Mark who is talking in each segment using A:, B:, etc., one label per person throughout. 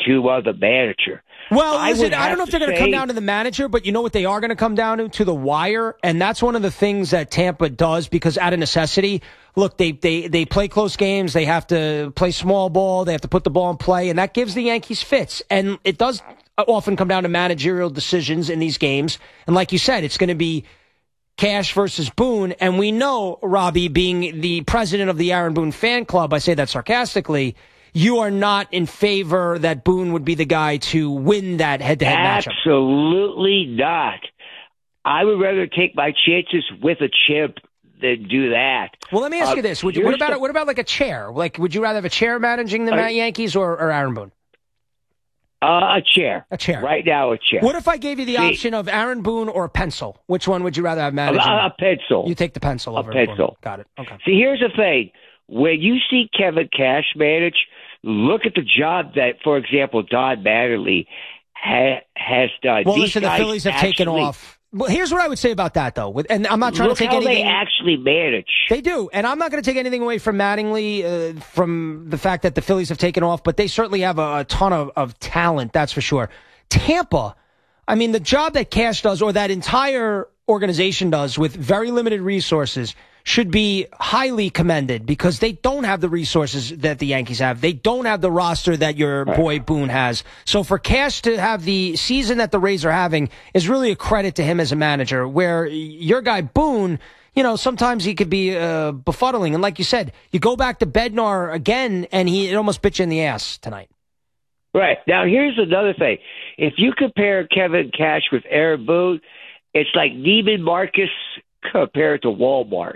A: to the manager.
B: Well, listen, I don't know if they're going to come down to the manager, but you know what they are going to come down to the wire, and that's one of the things that Tampa does because out of necessity, look, they play close games, they have to play small ball, they have to put the ball in play, and that gives the Yankees fits, and it does often come down to managerial decisions in these games, and like you said, it's going to be Cash versus Boone, and we know, Robbie, being the president of the Aaron Boone fan club, I say that sarcastically, you are not in favor that Boone would be the guy to win that head-to-head matchup.
A: Absolutely not. I would rather take my chances with a chip than do that.
B: Well, let me ask you this. What about like a chair? Like, would you rather have a chair managing the Yankees or Aaron Boone?
A: A chair.
B: A chair.
A: Right now, a chair.
B: What if I gave you the option of Aaron Boone or a pencil? Which one would you rather have managing?
A: A pencil.
B: You take the pencil over.
A: A pencil.
B: Got it. Okay.
A: See, here's the thing. When you see Kevin Cash manage, look at the job that, for example, Don Mattingly has done.
B: Well, listen, the Phillies have taken off. Well, here's what I would say about that, though. And I'm not trying to take anything.
A: Look how they actually manage.
B: They do. And I'm not going to take anything away from Mattingly from the fact that the Phillies have taken off, but they certainly have a ton of talent, that's for sure. Tampa, I mean, the job that Cash does or that entire organization does with very limited resources should be highly commended because they don't have the resources that the Yankees have. They don't have the roster that your boy Boone has. So for Cash to have the season that the Rays are having is really a credit to him as a manager, where your guy Boone, you know, sometimes he could be befuddling. And like you said, you go back to Bednar again, and it almost bit you in the ass tonight.
A: Right. Now, here's another thing. If you compare Kevin Cash with Aaron Boone, it's like Neiman Marcus compared to Walmart.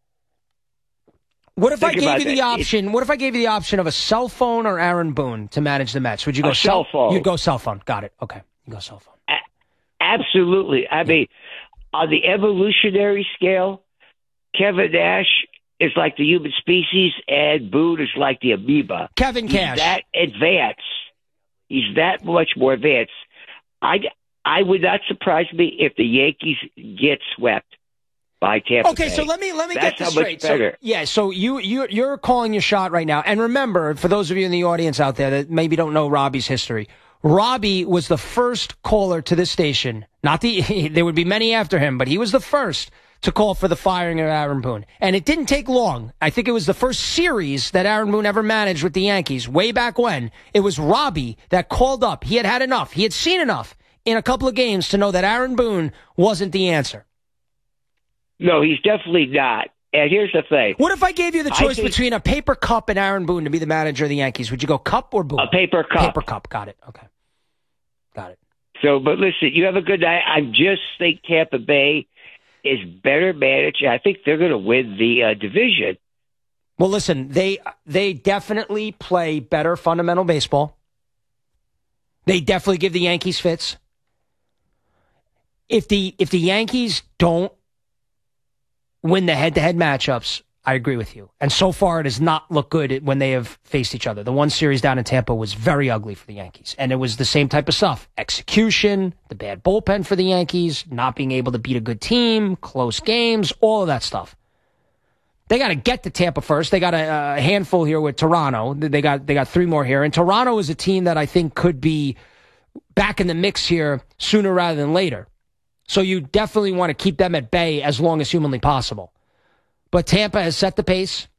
B: What if I gave you the option? What if I gave you the option of a cell phone or Aaron Boone to manage the Mets? Would you go
A: cell phone?
B: You'd go cell phone. Got it. Okay, you go cell phone.
A: Absolutely. I mean, on the evolutionary scale, Kevin Nash is like the human species, and Boone is like the amoeba.
B: Kevin Cash.
A: He's that advanced. He's that much more advanced. I would not surprise me if the Yankees get swept by Tampa Bay.
B: So let me get this straight. So you're calling your shot right now. And remember, for those of you in the audience out there that maybe don't know Robbie's history, Robbie was the first caller to this station. There would be many after him, but he was the first to call for the firing of Aaron Boone. And it didn't take long. I think it was the first series that Aaron Boone ever managed with the Yankees, way back when. It was Robbie that called up. He had had enough. He had seen enough in a couple of games to know that Aaron Boone wasn't the answer.
A: No, he's definitely not. And here's the thing.
B: What if I gave you the choice between a paper cup and Aaron Boone to be the manager of the Yankees? Would you go cup or Boone?
A: A paper cup.
B: Paper cup. Got it. Okay. Got it.
A: So, but listen, you have a good night. I just think Tampa Bay is better managed. I think they're going to win the division.
B: Well, listen, they definitely play better fundamental baseball. They definitely give the Yankees fits. If the Yankees don't win the head-to-head matchups, I agree with you. And so far, it has not looked good when they have faced each other. The one series down in Tampa was very ugly for the Yankees. And it was the same type of stuff. Execution, the bad bullpen for the Yankees, not being able to beat a good team, close games, all of that stuff. They got to get to Tampa first. They got a handful here with Toronto. They got three more here. And Toronto is a team that I think could be back in the mix here sooner rather than later. So you definitely want to keep them at bay as long as humanly possible. But Tampa has set the pace.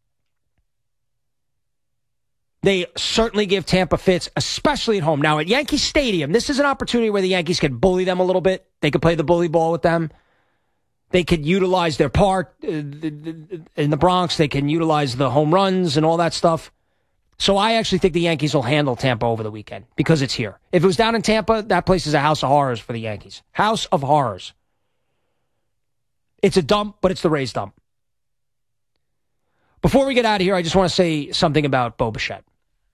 B: They certainly give Tampa fits, especially at home. Now, at Yankee Stadium, this is an opportunity where the Yankees can bully them a little bit. They could play the bully ball with them. They could utilize their park in the Bronx. They can utilize the home runs and all that stuff. So I actually think the Yankees will handle Tampa over the weekend because it's here. If it was down in Tampa, that place is a house of horrors for the Yankees. House of horrors. It's a dump, but it's the Rays' dump. Before we get out of here, I just want to say something about Bo Bichette.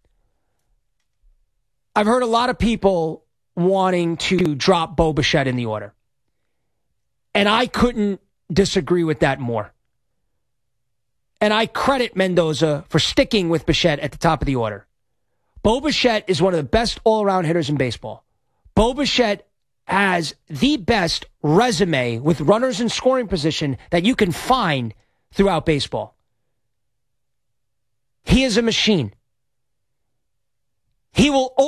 B: I've heard a lot of people wanting to drop Bo Bichette in the order. And I couldn't disagree with that more. And I credit Mendoza for sticking with Bichette at the top of the order. Bo Bichette is one of the best all-around hitters in baseball. Bo Bichette has the best resume with runners in scoring position that you can find throughout baseball. He is a machine. He will